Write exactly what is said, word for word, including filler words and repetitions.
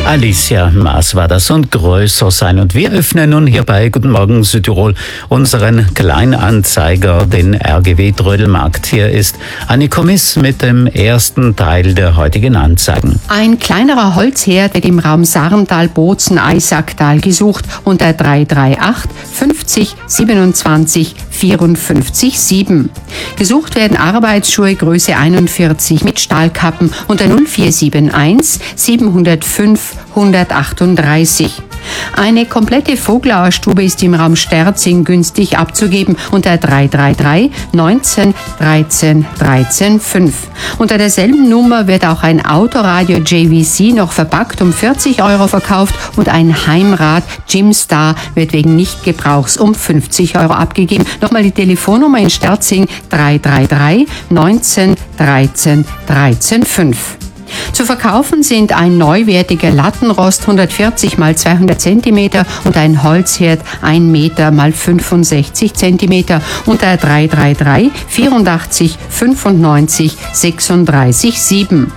Alicia Maas war das und größer sein. Und wir öffnen nun hier bei Guten Morgen Südtirol unseren Kleinanzeiger, den R G W Trödelmarkt. Hier ist Anni Kommiss mit dem ersten Teil der heutigen Anzeigen. Ein kleinerer Holzherd wird im Raum Sarntal, Bozen, Eisacktal gesucht unter drei drei acht fünfzig siebenundzwanzig vierundfünfzig sieben. Gesucht werden Arbeitsschuhe Größe einundvierzig mit Stahlkappen unter null vier sieben eins siebenhundertfünf hundertachtunddreißig. Eine komplette Vogelauerstube ist im Raum Sterzing günstig abzugeben unter drei drei drei neunzehn dreizehn dreizehn fünf. Unter derselben Nummer wird auch ein Autoradio J V C noch verpackt um vierzig Euro verkauft und ein Heimrad Jimstar wird wegen Nichtgebrauchs um fünfzig Euro abgegeben. Nochmal die Telefonnummer in Sterzing drei drei drei neunzehn dreizehn dreizehn fünf. Zu verkaufen sind ein neuwertiger Lattenrost hundertvierzig mal zweihundert Zentimeter und ein Holzherd ein Meter mal fünfundsechzig Zentimeter unter drei drei drei vierundachtzig fünfundneunzig sechsunddreißig sieben.